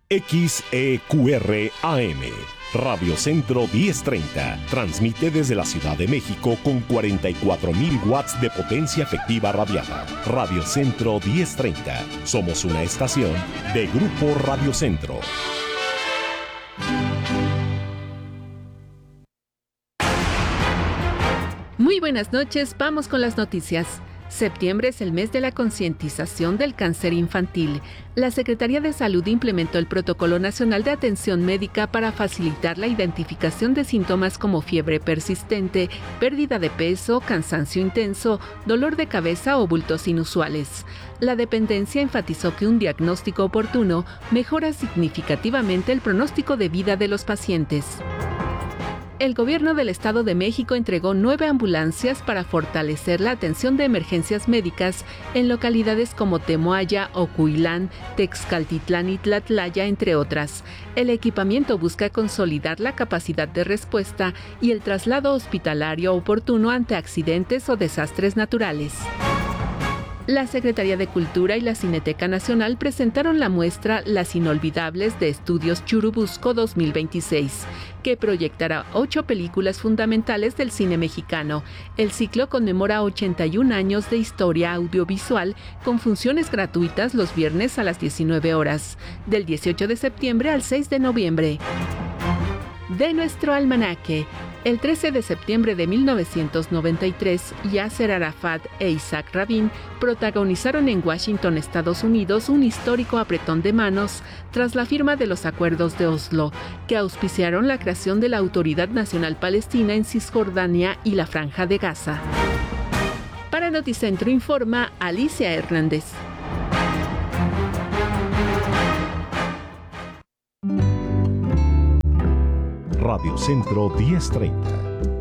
XEQR-AM, Radio Centro 1030, transmite desde la Ciudad de México con 44.000 watts de potencia efectiva radiada. Radio Centro 1030, somos una estación de Grupo Radio Centro. Muy buenas noches, vamos con las noticias. Septiembre es el mes de la concientización del cáncer infantil. La Secretaría de Salud implementó el Protocolo Nacional de Atención Médica para facilitar la identificación de síntomas como fiebre persistente, pérdida de peso, cansancio intenso, dolor de cabeza o bultos inusuales. La dependencia enfatizó que un diagnóstico oportuno mejora significativamente el pronóstico de vida de los pacientes. El gobierno del Estado de México entregó 9 ambulancias para fortalecer la atención de emergencias médicas en localidades como Temoaya, Ocuilán, Texcaltitlán y Tlatlaya, entre otras. El equipamiento busca consolidar la capacidad de respuesta y el traslado hospitalario oportuno ante accidentes o desastres naturales. La Secretaría de Cultura y la Cineteca Nacional presentaron la muestra Las Inolvidables de Estudios Churubusco 2026, que proyectará 8 películas fundamentales del cine mexicano. El ciclo conmemora 81 años de historia audiovisual con funciones gratuitas los viernes a las 19 horas, del 18 de septiembre al 6 de noviembre. De nuestro almanaque. El 13 de septiembre de 1993, Yasser Arafat e Isaac Rabin protagonizaron en Washington, Estados Unidos, un histórico apretón de manos tras la firma de los Acuerdos de Oslo, que auspiciaron la creación de la Autoridad Nacional Palestina en Cisjordania y la Franja de Gaza. Para Noticentro informa Alicia Hernández. Radio Centro 1030,